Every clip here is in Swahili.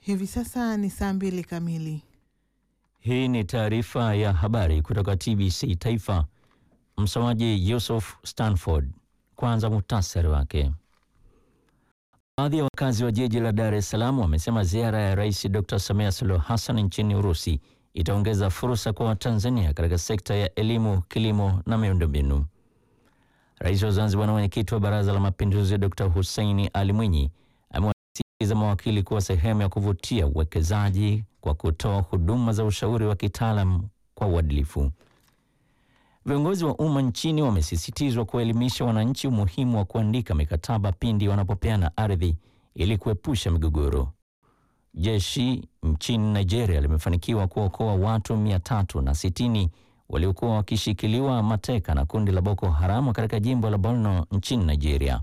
Hivi sasa ni saa 2 kamili. Hii ni taarifa ya habari kutoka TBC Taifa. Msomaji Yusuf Stanford. Kwanza muhtasari wake. Baadhi ya wakazi wa jiji la Dar es Salaam wamesema ziara ya Rais Dr. Samia Suluhu Hassan nchini Urusi itaongeza fursa kwa Watanzania katika sekta ya elimu, kilimo na miundombinu. Rais wa Zanzibar na mwenyekiti wa Baraza la Mapinduzi Dr. Hussein Ali Mwinyi amewasisitiza mawakili kuwa sehemu ya kuvutia uwekezaji kwa kutoa huduma za ushauri wa kitaalam kwa uadilifu. Viongozi wa umma nchini wamesisitizwa kuelimisha wananchi umuhimu wa kuandika mikataba pindi wanapopeana ardhi ili kuepusha migogoro. Jeshi nchini Nigeria limefanikiwa kuokoa watu 360 waliokuwa wakishikiliwa mateka na kundi la Boko Haram katika jimbo la Borno nchini Nigeria.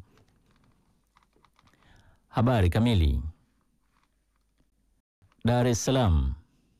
Habari kamili. Dar es Salaam.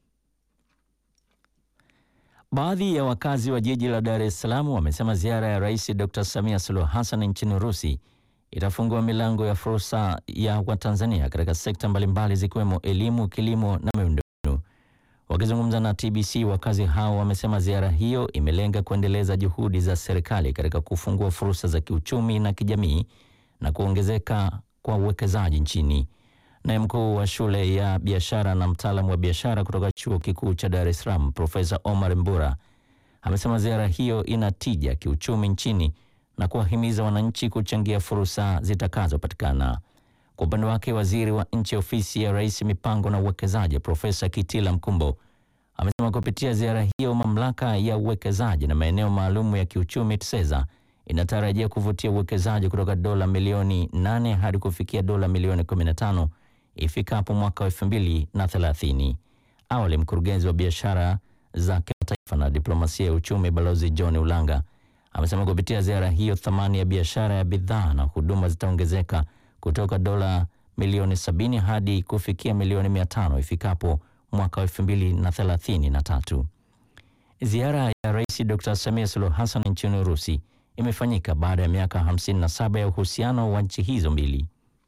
Baadhi ya wakazi wa jiji la Dar es Salaam wamesema ziara ya Rais Dr. Samia Suluhu Hassan nchini Urusi itafungua milango ya fursa ya Watanzania katika sekta mbalimbali zikiwemo elimu, kilimo na miundombinu. Wakizungumza na TBC, wakazi hao wamesema ziara hiyo imelenga kuendeleza juhudi za serikali katika kufungua fursa za kiuchumi na kijamii na kuongezeka kwa uwekezaji nchini. Naye mkuu wa shule ya biashara na mtaalamu wa biashara kutoka Chuo Kikuu cha Dar es Salaam, Profesa Omar Mbura, amesema ziara hiyo ina tija kiuchumi nchini na kuwahimiza wananchi kuchangia fursa zitakazopatikana. Kwa upande wake, waziri wa nchi ofisi ya Rais mipango na uwekezaji, Profesa Kitila Mkumbo, amesema kupitia ziara hiyo mamlaka ya uwekezaji na maeneo maalum ya kiuchumi TSEZA inatarajia kuvutia uwekezaji kutoka dola milioni 8 hadi kufikia dola milioni 15 ifikapo mwaka 2030. Awali, mkurugenzi wa biashara za kimataifa na diplomasia ya uchumi Balozi John Ulanga amesema kupitia ziara hiyo thamani ya biashara ya bidhaa na huduma zitaongezeka kutoka dola milioni 70 hadi kufikia milioni 500 ifikapo mwaka 2033. Ziara ya Rais Dr. Samia Suluhu Hassan nchini Urusi imefanyika baada ya miaka 57 ya uhusiano wa nchi hizo mbili.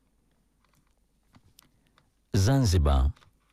Zanzibar.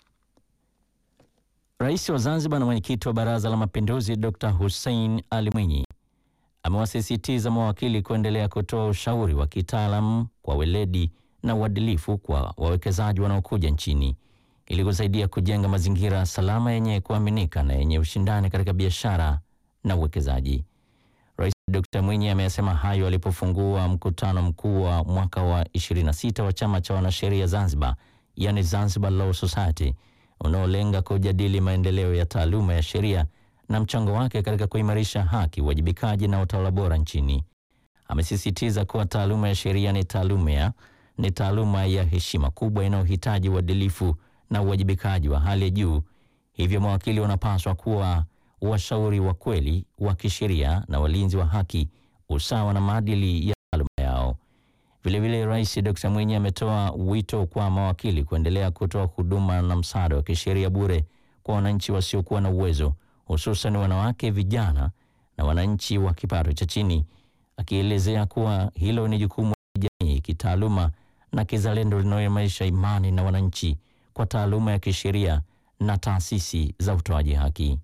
Rais wa Zanzibar na mwenyekiti wa Baraza la Mapinduzi Dr. Hussein Ali Mwinyi amewasisitiza mawakili kuendelea kutoa ushauri wa kitaalamu kwa weledi na uadilifu kwa wawekezaji wanaokuja nchini ili kusaidia kujenga mazingira salama yenye kuaminika na yenye ushindani katika biashara na uwekezaji. Rais Dr. Mwinyi amesema hayo alipofungua mkutano mkuu wa mwaka wa 26 wa chama cha wanasheria Zanzibar, yani Zanzibar Law Society, unaolenga kujadili maendeleo ya taaluma ya sheria na mchango wake katika kuimarisha haki, uwajibikaji na utawala bora nchini. Amesisitiza kuwa taaluma ya sheria ni taaluma ya heshima kubwa inayohitaji uadilifu na uwajibikaji wa hali ya juu. Hivyo mawakili wanapaswa kuwa washauri wa kweli wa kisheria na walinzi wa haki, usawa na maadili ya taaluma yao. Vilevile, Rais Dr. Mwinyi ametoa wito kwa mawakili kuendelea kutoa huduma na msaada wa kisheria bure kwa wananchi wasiokuwa na uwezo, hususan wanawake, vijana na wananchi wa kipato cha chini, akielezea kuwa hilo ni jukumu la jamii kitaaluma na kizalendo linaloimarisha imani na wananchi kwa taaluma ya kisheria na taasisi za utoaji haki.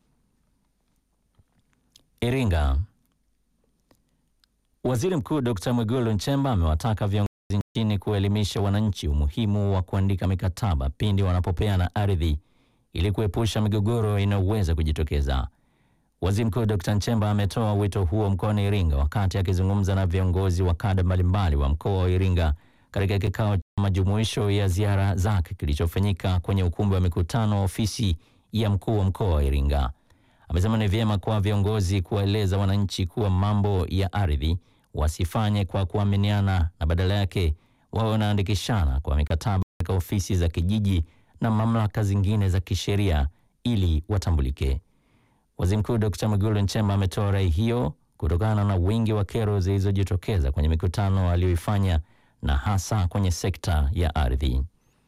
Iringa. Waziri Mkuu Dr. Mwigulu Nchemba amewataka viongozi nchini kuelimisha wananchi umuhimu wa kuandika mikataba pindi wanapopeana ardhi ili kuepusha migogoro inayoweza kujitokeza. Waziri Mkuu Dr. Nchemba ametoa wito huo mkoani Iringa wakati akizungumza na viongozi wa kada mbalimbali wa mkoa wa Iringa katika kikao cha majumuisho ya ziara zake kilichofanyika kwenye ukumbi wa mikutano wa ofisi ya mkuu wa mkoa wa Iringa. Amesema ni vyema kwa viongozi kuwaeleza wananchi kuwa mambo ya ardhi wasifanye kwa kuaminiana na badala yake wawe wanaandikishana kwa mikataba katika ofisi za kijiji na mamlaka zingine za kisheria ili watambulike. Waziri Mkuu Dr. Mwigulu Nchemba ametoa rai hiyo kutokana na wingi wa kero zilizojitokeza kwenye mikutano aliyoifanya na hasa kwenye sekta ya ardhi.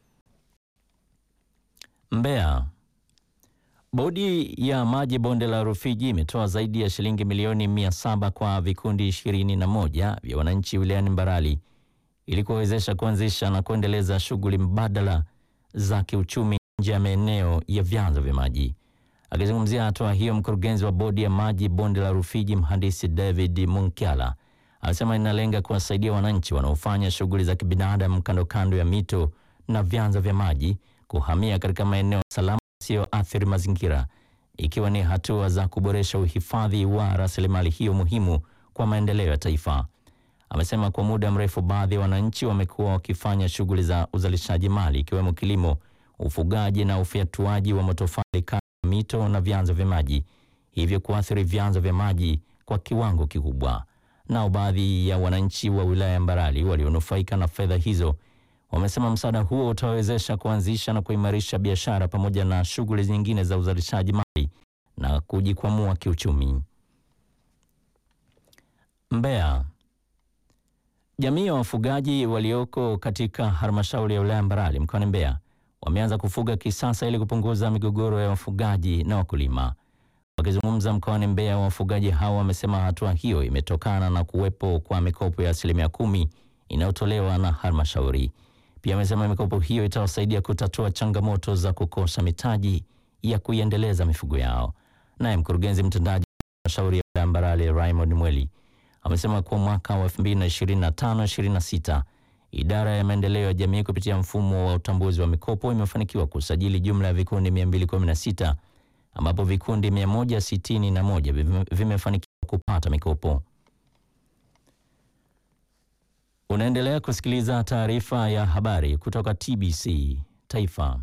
Mbeya. Bodi ya maji bonde la Rufiji imetoa zaidi ya shilingi milioni 700 kwa vikundi 21 vya wananchi wilayani Mbarali ili kuwezesha kuanzisha na kuendeleza shughuli mbadala za kiuchumi nje ya maeneo ya vyanzo vya maji. Akizungumzia hatua hiyo, mkurugenzi wa bodi ya maji bonde la Rufiji, mhandisi David Munkyala, alisema inalenga kuwasaidia wananchi wanaofanya shughuli za kibinadamu kando kando ya mito na vyanzo vya maji kuhamia katika maeneo salama yasiyoathiri mazingira, ikiwa ni hatua za kuboresha uhifadhi wa rasilimali hiyo muhimu kwa maendeleo ya taifa. Amesema kwa muda mrefu baadhi ya wananchi wamekuwa wakifanya shughuli za uzalishaji mali ikiwemo kilimo, ufugaji na ufyatuaji wa matofali kando ya mito na vyanzo vya maji, hivyo kuathiri vyanzo vya maji kwa kiwango kikubwa. Nao baadhi ya wananchi wa wilaya ya Mbarali walionufaika na fedha hizo wamesema msaada huo utawezesha kuanzisha na kuimarisha biashara pamoja na shughuli nyingine za uzalishaji mali na kujikwamua kiuchumi. Mbeya. Jamii ya wafugaji walioko katika halmashauri ya wilaya ya Mbarali mkoani Mbeya wameanza kufuga kisasa ili kupunguza migogoro ya wafugaji na wakulima. Wakizungumza mkoani Mbeya, wafugaji hao wamesema hatua hiyo imetokana na kuwepo kwa mikopo ya 10% inayotolewa na halmashauri. Pia wamesema mikopo hiyo itawasaidia kutatua changamoto za kukosa mitaji ya kuiendeleza mifugo yao. Naye mkurugenzi mtendaji wa halmashauri ya wilaya ya Mbarali Raymond Mweli amesema kwa mwaka wa 2025-26 idara ya maendeleo ya jamii kupitia mfumo wa utambuzi wa mikopo imefanikiwa kusajili jumla ya vikundi 216 ambapo vikundi 161 vimefanikiwa kupata mikopo. Unaendelea kusikiliza taarifa ya habari kutoka TBC Taifa.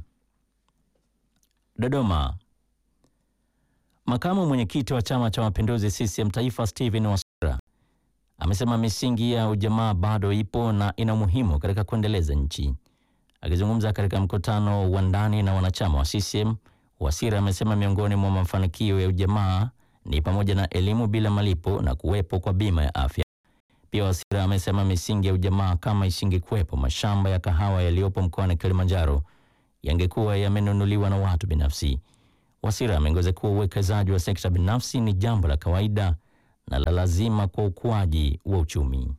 Dodoma. Makamu mwenyekiti wa Chama cha Mapinduzi CCM Taifa Stephen Wasira amesema misingi ya ujamaa bado ipo na ina umuhimu katika kuendeleza nchi. Akizungumza katika mkutano wa ndani na wanachama wa CCM, Wasira amesema miongoni mwa mafanikio ya ujamaa ni pamoja na elimu bila malipo na kuwepo kwa bima ya afya. Pia Wasira amesema misingi ya ujamaa kama isingekuwepo, mashamba ya kahawa yaliyopo mkoani Kilimanjaro yangekuwa yamenunuliwa na watu binafsi. Wasira ameongeza kuwa uwekezaji wa sekta binafsi ni jambo la kawaida na la lazima kwa ukuaji wa uchumi.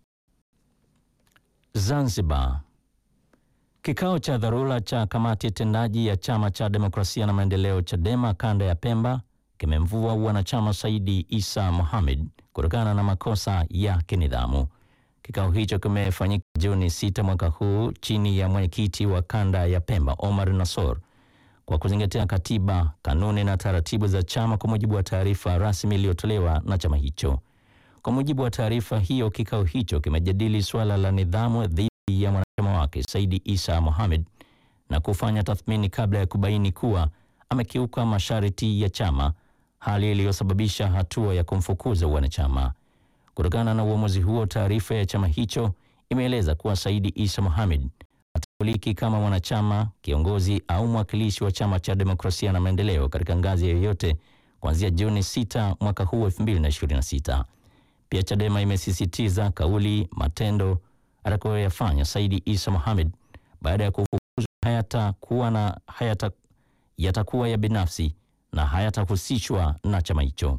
Zanzibar. Kikao cha dharura cha kamati tendaji ya Chama cha Demokrasia na Maendeleo Chadema kanda ya Pemba kimemvua wanachama Saidi Isa Mohamed kutokana na makosa ya kinidhamu. Kikao hicho kimefanyika Juni 6 mwaka huu chini ya mwenyekiti wa kanda ya Pemba Omar Nassor kwa kuzingatia katiba, kanuni na taratibu za chama kwa mujibu wa taarifa rasmi iliyotolewa na chama hicho. Kwa mujibu wa taarifa hiyo, kikao hicho kimejadili suala la nidhamu dhidi ya mwanachama wake Saidi Isa Mohamed na kufanya tathmini kabla ya kubaini kuwa amekiuka masharti ya chama, hali iliyosababisha hatua ya kumfukuza wanachama. Kutokana na uamuzi huo, taarifa ya chama hicho imeeleza kuwa Saidi Isa Mohamed atambuliki kama mwanachama, kiongozi au mwakilishi wa Chama cha Demokrasia na Maendeleo katika ngazi yoyote kuanzia Juni 6 mwaka huu 2026. Pia Chadema imesisitiza kauli, matendo atakayoyafanya Saidi Isa Mohamed baada ya kufukuzwa yatakuwa ya binafsi na hayatahusishwa na chama hicho.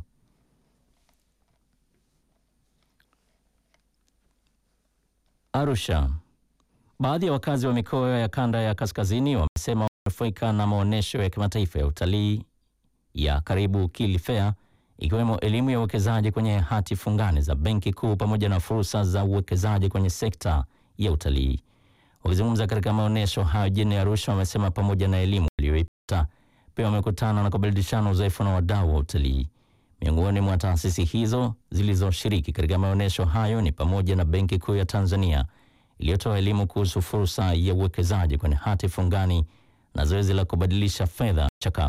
Arusha. Baadhi ya wakazi wa mikoa ya kanda ya kaskazini wamesema wamenufaika na maonesho ya kimataifa ya utalii ya karibu Kili Fair, ikiwemo elimu ya uwekezaji kwenye hati fungani za Benki Kuu pamoja na fursa za uwekezaji kwenye sekta ya utalii. Wakizungumza katika maonesho hayo jijini Arusha, wamesema pamoja na elimu waliyoipata pia wamekutana na kubadilishana uzoefu na wadau wa utalii. Miongoni mwa taasisi hizo zilizoshiriki katika maonesho hayo ni pamoja na Benki Kuu ya Tanzania iliyotoa elimu kuhusu fursa ya uwekezaji kwenye hati fungani na zoezi la kubadilisha fedha chakavu.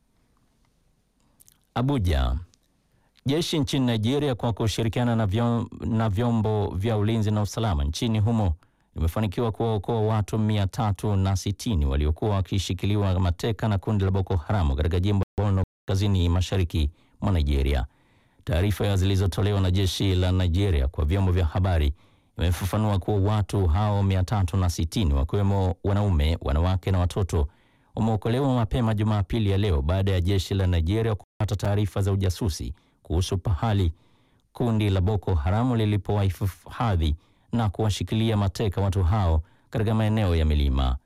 Abuja. Jeshi nchini Nigeria kwa kushirikiana na vyombo vya ulinzi na usalama nchini humo limefanikiwa kuwaokoa watu 360 waliokuwa wakishikiliwa mateka na kundi la Boko Haram katika jimbo la Borno kaskazini mashariki mwa Nigeria. Taarifa zilizotolewa na jeshi la Nigeria kwa vyombo vya habari imefafanua kuwa watu hao 360 wakiwemo wanaume, wanawake na watoto wameokolewa mapema Jumapili ya leo baada ya jeshi la Nigeria kupata taarifa za ujasusi kuhusu pahali kundi la Boko Haram lilipowahifadhi na kuwashikilia mateka watu hao katika maeneo ya milima.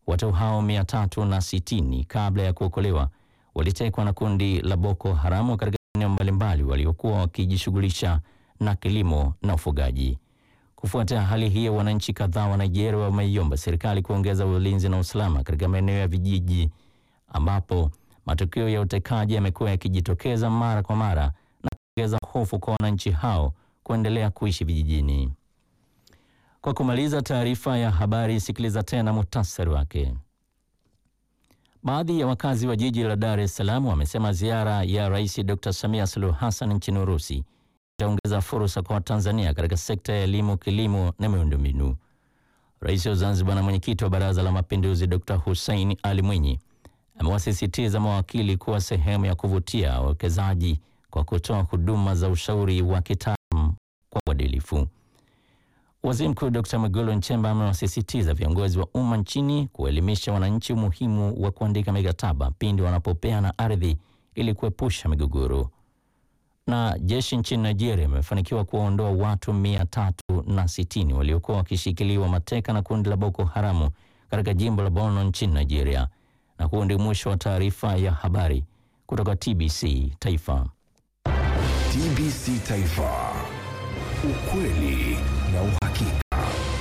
Watu hao 360 kabla ya kuokolewa walitekwa na kundi la Boko Haramu katika eneo mbalimbali waliokuwa wakijishughulisha na kilimo na ufugaji. Kufuatia hali hiyo, wananchi kadhaa wa Nigeria wameiomba serikali kuongeza ulinzi na usalama katika maeneo ya vijiji ambapo matukio ya utekaji yamekuwa yakijitokeza mara kwa mara na kuongeza hofu kwa wananchi hao kuendelea kuishi vijijini. Kwa kumaliza taarifa ya habari, sikiliza tena muhtasari wake. Baadhi ya wakazi wa jiji la Dar es Salaam wamesema ziara ya Rais Dr. Samia Suluhu Hassan nchini Urusi itaongeza fursa kwa Tanzania katika sekta ya elimu, kilimo na miundombinu. Rais wa Zanzibar na mwenyekiti wa Baraza la Mapinduzi Dr. Hussein Ali Mwinyi amewasisitiza mawakili kuwa sehemu ya kuvutia wawekezaji kwa kutoa huduma za ushauri wa kitaalamu kwa uadilifu. Waziri Mkuu Dr. Mwigulu Nchemba amewasisitiza viongozi wa umma nchini kuelimisha wananchi umuhimu wa kuandika mikataba pindi wanapopeana ardhi ili kuepusha migogoro. Na jeshi nchini Nigeria imefanikiwa kuwaondoa watu 360 waliokuwa wakishikiliwa mateka na kundi la Boko Haramu katika jimbo la Borno nchini Nigeria. Na huo ndio mwisho wa taarifa ya habari kutoka TBC Taifa. TBC Taifa. Ukweli na uhakika.